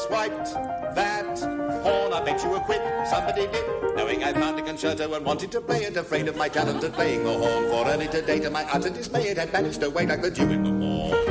swiped that horn. I bet you a quid somebody did, knowing I found a concerto and wanted to play it, afraid of my talent at playing the horn. For early today, to my utter dismay, it had vanished away like the dew in the morn.